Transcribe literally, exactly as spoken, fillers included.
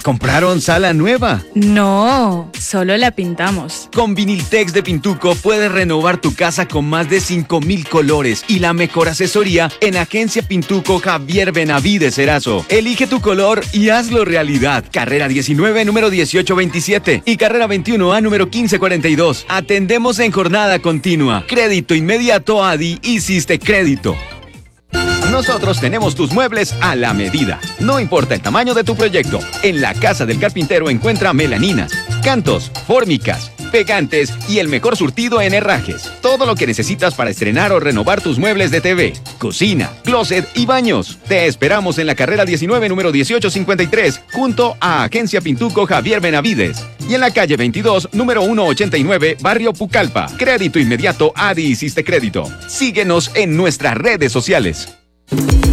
¿Compraron sala nueva? No, solo la pintamos. Con Viniltex de Pintuco puedes renovar tu casa con más de cinco mil colores y la mejor asesoría en Agencia Pintuco Javier Benavides Erazo. Elige tu color y hazlo realidad. Carrera diecinueve, número dieciocho veintisiete y carrera veintiuno A, número quince cuarenta y dos. Atendemos en jornada continua. Crédito inmediato A D I Hiciste Crédito. Nosotros tenemos tus muebles a la medida. No importa el tamaño de tu proyecto. En la Casa del Carpintero encuentra melaninas, cantos, fórmicas, pegantes y el mejor surtido en herrajes. Todo lo que necesitas para estrenar o renovar tus muebles de T V, cocina, closet y baños. Te esperamos en la carrera diecinueve, número dieciocho cincuenta y tres, junto a Agencia Pintuco Javier Benavides. Y en la calle veintidós, número ciento ochenta y nueve, Barrio Pucallpa. Crédito inmediato A D I Hiciste Crédito. Síguenos en nuestras redes sociales.